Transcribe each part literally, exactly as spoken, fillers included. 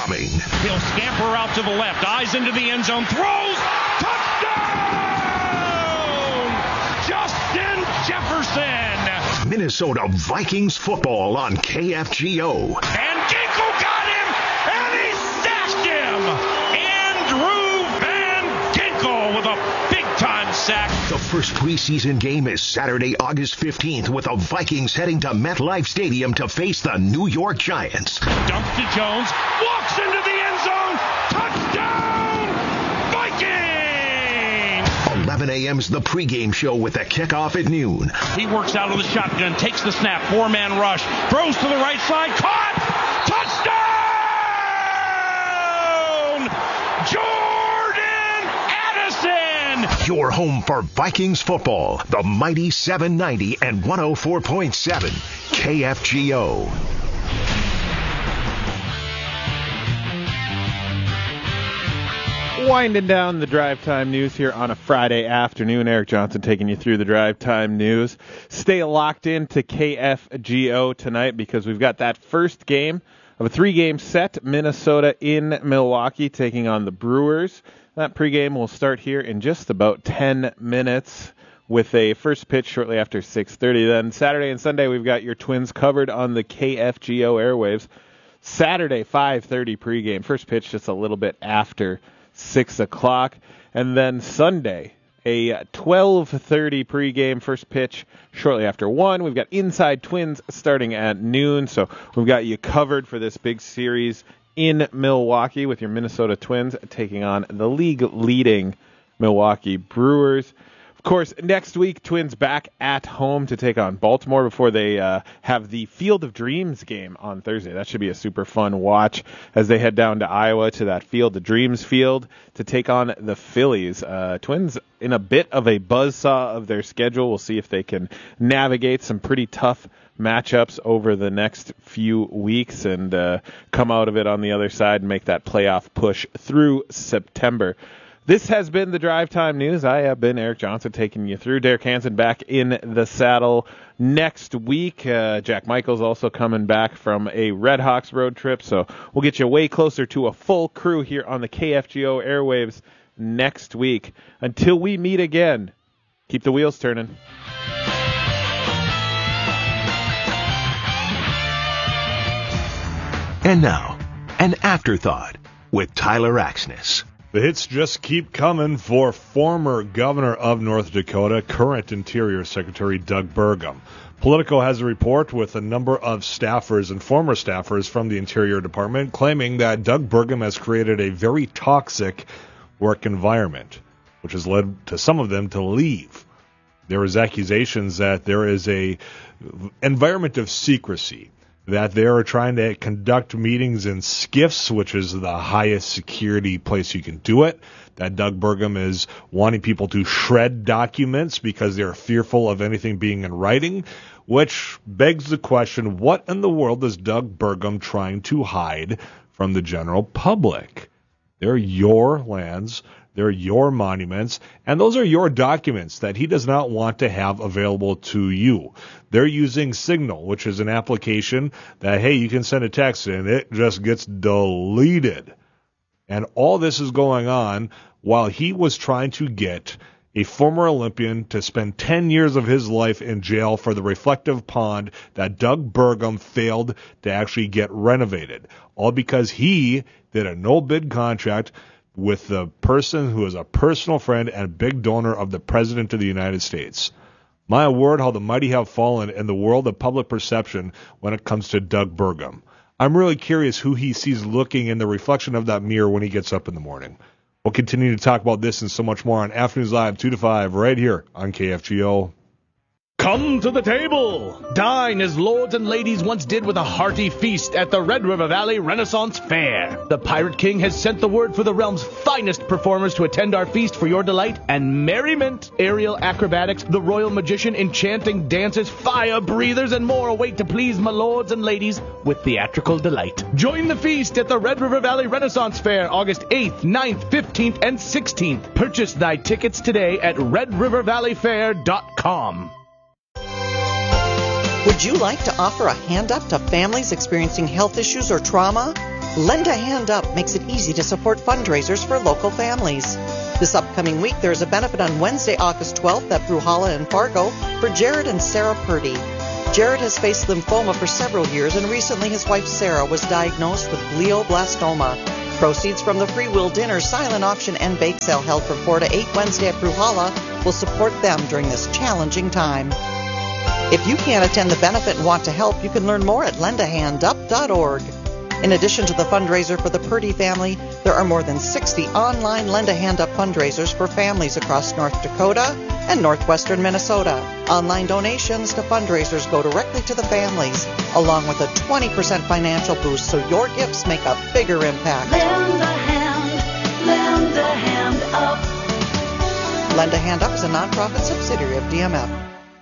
incoming. He'll scamper out to the left, eyes into the end zone, throws, touchdown! Justin Jefferson! Minnesota Vikings football on K F G O. And Ginkel got him, and he sacked him! Andrew Van Ginkel with a big-time sack. The first preseason game is Saturday, August fifteenth, with the Vikings heading to MetLife Stadium to face the New York Giants. Dumps to Jones, walks into the end zone, touchdown, Vikings! eleven a.m.'s the pregame show with the kickoff at noon. He works out of the shotgun, takes the snap, four-man rush, throws to the right side, caught, touchdown! Jordan Addison! Your home for Vikings football, the mighty seven ninety and one oh four point seven K F G O. Winding down the Drive Time News here on a Friday afternoon. Eric Johnson taking you through the Drive Time News. Stay locked in to K F G O tonight because we've got that first game of a three-game set. Minnesota in Milwaukee taking on the Brewers. That pregame will start here in just about ten minutes with a first pitch shortly after six thirty. Then Saturday and Sunday we've got your Twins covered on the K F G O airwaves. Saturday, five thirty pregame. First pitch just a little bit after six o'clock. And then Sunday, a twelve thirty pregame, first pitch shortly after one. We've got Inside Twins starting at noon. So we've got you covered for this big series in Milwaukee with your Minnesota Twins taking on the league-leading Milwaukee Brewers. Of course, next week, Twins back at home to take on Baltimore before they uh, have the Field of Dreams game on Thursday. That should be a super fun watch as they head down to Iowa to that Field of Dreams field to take on the Phillies. Uh, Twins in a bit of a buzzsaw of their schedule. We'll see if they can navigate some pretty tough matchups over the next few weeks and uh, come out of it on the other side and make that playoff push through September. This has been the Drive Time News. I have been Eric Johnson taking you through. Derek Hansen back in the saddle next week. Uh, Jack Michaels also coming back from a Red Hawks road trip, so we'll get you way closer to a full crew here on the K F G O airwaves next week. Until we meet again, keep the wheels turning. And now, an afterthought with Tyler Axness. The hits just keep coming for former governor of North Dakota, current Interior Secretary Doug Burgum. Politico has a report with a number of staffers and former staffers from the Interior Department claiming that Doug Burgum has created a very toxic work environment, which has led to some of them to leave. There is accusations that there is a environment of secrecy, that they are trying to conduct meetings in SCIFs, which is the highest security place you can do it, that Doug Burgum is wanting people to shred documents because they're fearful of anything being in writing, which begs the question, what in the world is Doug Burgum trying to hide from the general public? They're your lands. They're your monuments, and those are your documents that he does not want to have available to you. They're using Signal, which is an application that, hey, you can send a text and it just gets deleted. And all this is going on while he was trying to get a former Olympian to spend ten years of his life in jail for the reflective pond that Doug Burgum failed to actually get renovated. All because he did a no-bid contract with the person who is a personal friend and big donor of the President of the United States. My word, how the mighty have fallen in the world of public perception when it comes to Doug Burgum. I'm really curious who he sees looking in the reflection of that mirror when he gets up in the morning. We'll continue to talk about this and so much more on Afternoons Live two to five right here on K F G O. Come to the table. Dine as lords and ladies once did with a hearty feast at the Red River Valley Renaissance Fair. The Pirate King has sent the word for the realm's finest performers to attend our feast for your delight and merriment. Aerial acrobatics, the royal magician, enchanting dances, fire breathers, and more await to please my lords and ladies with theatrical delight. Join the feast at the Red River Valley Renaissance Fair, August eighth, ninth, fifteenth, and sixteenth. Purchase thy tickets today at red river valley fair dot com. Would you like to offer a hand up to families experiencing health issues or trauma? Lend a Hand Up makes it easy to support fundraisers for local families. This upcoming week, there is a benefit on Wednesday, August twelfth at Bruhala in Fargo for Jared and Sarah Purdy. Jared has faced lymphoma for several years, and recently his wife Sarah was diagnosed with glioblastoma. Proceeds from the free will dinner, silent auction, and bake sale held from four to eight Wednesday at Bruhala will support them during this challenging time. If you can't attend the benefit and want to help, you can learn more at lend a hand up dot org. In addition to the fundraiser for the Purdy family, there are more than sixty online Lend a Hand Up fundraisers for families across North Dakota and northwestern Minnesota. Online donations to fundraisers go directly to the families, along with a twenty percent financial boost, so your gifts make a bigger impact. Lend a hand, lend a hand up. Lend a Hand Up is a nonprofit subsidiary of D M F.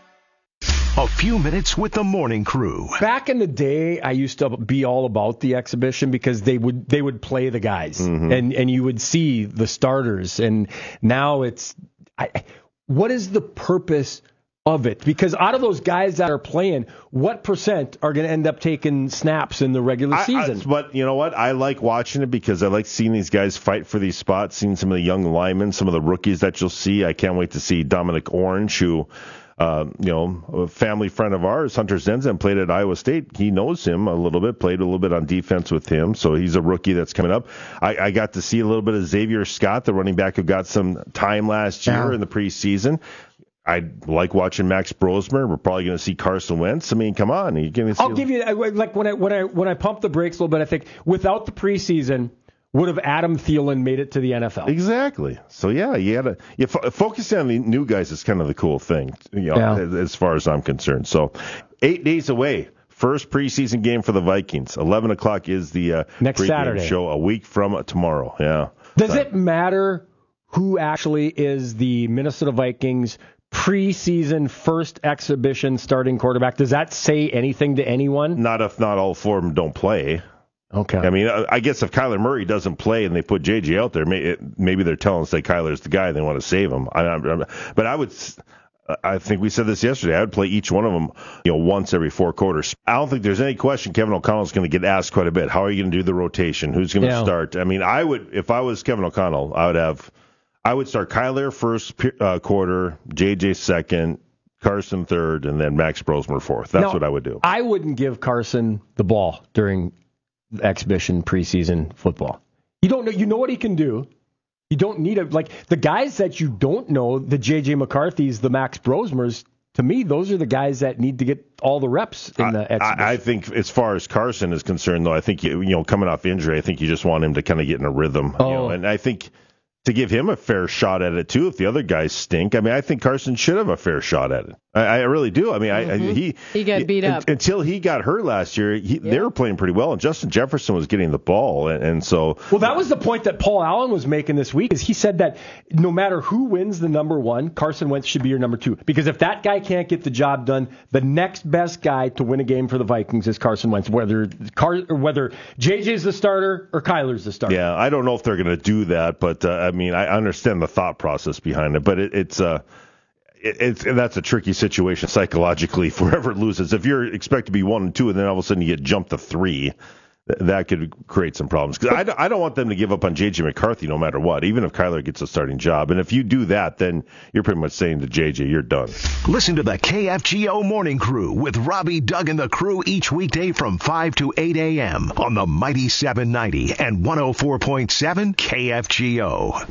A few minutes with the morning crew. Back in the day, I used to be all about the exhibition because they would they would play the guys, Mm-hmm. and and you would see the starters. And now it's, I, what is the purpose of it? Because out of those guys that are playing, what percent are going to end up taking snaps in the regular I- season? I, but you know what? I like watching it because I like seeing these guys fight for these spots, seeing some of the young linemen, some of the rookies that you'll see. I can't wait to see Dominic Orange, who, uh, you know, a family friend of ours, Hunter Zenzen, played at Iowa State. He knows him a little bit, played a little bit on defense with him, so he's a rookie that's coming up. I, I got to see a little bit of Xavier Scott, the running back who got some time last year Yeah. in the preseason. I like watching Max Brosmer. We're probably going to see Carson Wentz. I mean, come on. You're going to see I'll give you, like, when I when I when I pump the brakes a little bit, I think without the preseason, would have Adam Thielen made it to the N F L? Exactly. So yeah, you gotta you fo- focusing on the new guys is kind of the cool thing, you know, Yeah. as, as far as I'm concerned. So eight days away, first preseason game for the Vikings. Eleven o'clock is the uh, Next pregame Saturday. show, a week from tomorrow. Yeah. Does So- it matter who actually is the Minnesota Vikings preseason first exhibition starting quarterback? Does that say anything to anyone? Not if not all four of them don't play. Okay. I mean, I I guess if Kyler Murray doesn't play and they put J J out there, may, it, maybe they're telling us that Kyler's the guy and they want to save him. I, I'm, but I would, s- I think we said this yesterday. I would play each one of them, you know, once every four quarters. I don't think there's any question Kevin O'Connell's going to get asked quite a bit. How are you going to do the rotation? Who's going to Yeah. start? I mean, I would, if I was Kevin O'Connell, I would have, I would start Kyler first pe- uh, quarter, J J second, Carson third, and then Max Brosmer fourth. That's Now, what I would do. I wouldn't give Carson the ball during exhibition preseason football. You don't know. You know what he can do. You don't need a like the guys that you don't know. The J J McCarthy's, the Max Brosmers. To me, those are the guys that need to get all the reps in the exhibition. I, I think as far as Carson is concerned, though, I think, you, you know, coming off injury, I think you just want him to kind of get in a rhythm. Oh. You know, and I think to give him a fair shot at it, too, if the other guys stink, I mean, I think Carson should have a fair shot at it. I, I really do. I mean, I, I, he He got beat up. Until he got hurt last year, he, they were playing pretty well, and Justin Jefferson was getting the ball. And, and so. Well, that was the point that Paul Allen was making this week, is he said that no matter who wins the number one, Carson Wentz should be your number two. Because if that guy can't get the job done, the next best guy to win a game for the Vikings is Carson Wentz, whether Car- or whether J J's the starter or Kyler's the starter. Yeah, I don't know if they're going to do that, but uh, I mean, I understand the thought process behind it, but it, it's uh, it, it's and that's a tricky situation psychologically for whoever loses. If you're expect to be one and two, and then all of a sudden you get jumped to three, th- that could create some problems. Because I, don't- I don't want them to give up on J J McCarthy no matter what, even if Kyler gets a starting job. And if you do that, then you're pretty much saying to J J, you're done. Listen to the K F G O Morning Crew with Robbie, Doug, and the crew each weekday from five to eight a.m. on the Mighty seven ninety and one oh four point seven K F G O.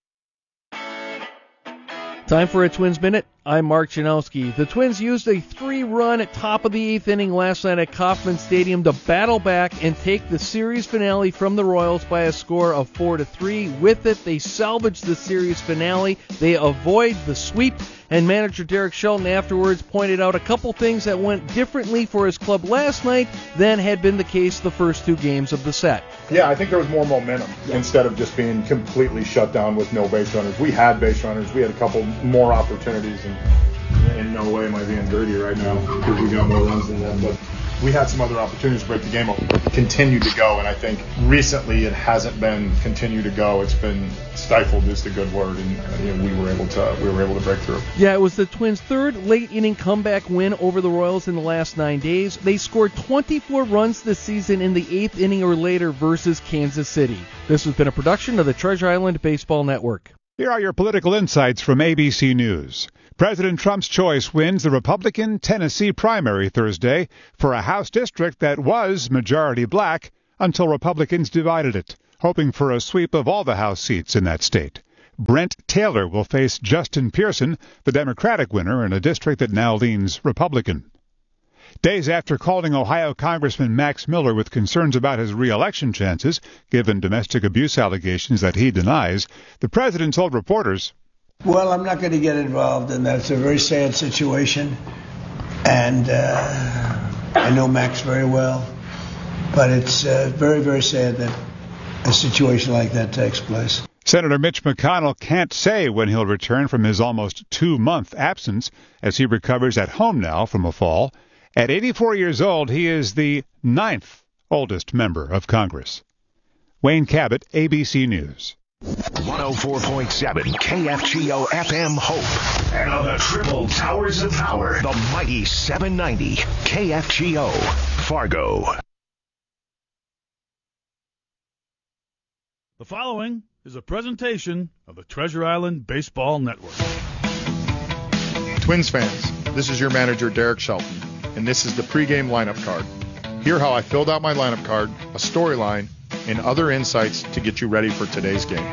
Time for a Twins Minute. I'm Mark Janowski. The Twins used a three-run at top of the eighth inning last night at Kauffman Stadium to battle back and take the series finale from the Royals by a score of four to three. With it, they salvaged the series finale. They avoid the sweep, and manager Derek Shelton afterwards pointed out a couple things that went differently for his club last night than had been the case the first two games of the set. Yeah, I think there was more momentum instead of just being completely shut down with no base runners. We had base runners. We had a couple more opportunities, and in no way am I being dirty right now because we got more runs than them. But we had some other opportunities to break the game open, but it continued to go. And I think recently it hasn't been continue to go. It's been stifled is the good word, and uh, you know, we were able to we were able to break through. Yeah, it was the Twins' third late inning comeback win over the Royals in the last nine days. They scored twenty-four runs this season in the eighth inning or later versus Kansas City. This has been a production of the Treasure Island Baseball Network. Here are your political insights from A B C News. President Trump's choice wins the Republican Tennessee primary Thursday for a House district that was majority black until Republicans divided it, hoping for a sweep of all the House seats in that state. Brent Taylor will face Justin Pearson, the Democratic winner in a district that now leans Republican. Days after calling Ohio Congressman Max Miller with concerns about his re-election chances, given domestic abuse allegations that he denies, the president told reporters, "Well, I'm not going to get involved in that. It's a very sad situation, and uh, I know Max very well, but it's uh, very, very sad that a situation like that takes place." Senator Mitch McConnell can't say when he'll return from his almost two-month absence as he recovers at home now from a fall. At eighty-four years old, he is the ninth oldest member of Congress. Wayne Cabot, A B C News. one oh four point seven K F G O F M Hope. And on the triple towers of power, the mighty seven ninety K F G O Fargo. The following is a presentation of the Treasure Island Baseball Network. Twins fans, this is your manager, Derek Shelton, and this is the pregame lineup card. Hear how I filled out my lineup card, a storyline, and other insights to get you ready for today's game.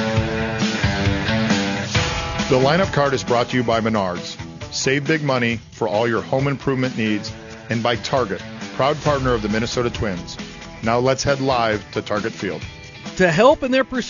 The lineup card is brought to you by Menards. Save big money for all your home improvement needs, and by Target, proud partner of the Minnesota Twins. Now let's head live to Target Field. To help in their pursuit